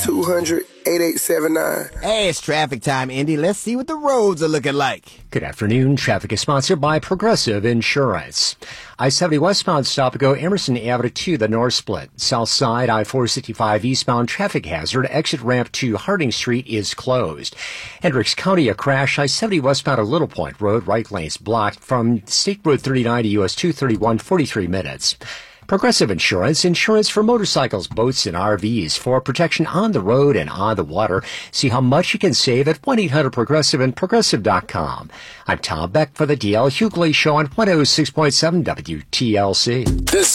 1-800-2879. Hey, it's traffic time, Indy. Let's see what the roads are looking like. Good afternoon. Traffic is sponsored by Progressive Insurance. I-70 westbound stop and go Emerson Avenue to the north split. South side I-465 eastbound traffic hazard. Exit ramp to Harding Street is closed. Hendricks County, a crash. I-70 westbound at Little Point Road. Right lane's blocked from State Road 39 to US 231, 43 minutes. Progressive Insurance, insurance for motorcycles, boats, and RVs for protection on the road and on the water. See how much you can save at 1-800-PROGRESSIVE and Progressive.com. I'm Tom Beck for the DL Hughley Show on 106.7 WTLC. This